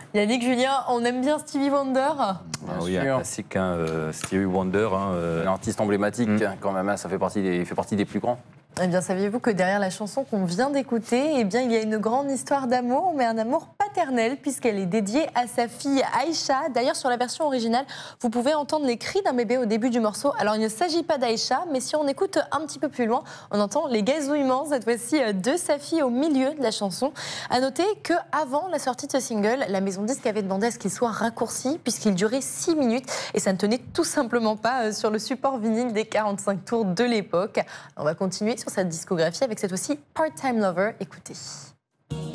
Yannick, Julien, on aime bien Stevie Wonder. Oui, un classique, Stevie Wonder. Un artiste emblématique, quand même, ça fait partie des plus grands. Eh bien, saviez-vous que derrière la chanson qu'on vient d'écouter, eh bien, il y a une grande histoire d'amour, mais un amour paternel, puisqu'elle est dédiée à sa fille Aïcha. D'ailleurs, sur la version originale, vous pouvez entendre les cris d'un bébé au début du morceau. Alors, il ne s'agit pas d'Aïcha, mais si on écoute un petit peu plus loin, on entend les gazouillements, cette fois-ci, de sa fille au milieu de la chanson. À noter qu'avant la sortie de ce single, la maison de disques avait demandé à ce qu'il soit raccourci, puisqu'il durait 6 minutes, et ça ne tenait tout simplement pas sur le support vinyle des 45 tours de l'époque. On va continuer sur sa discographie avec cette fois-ci Part-Time Lover. Écoutez.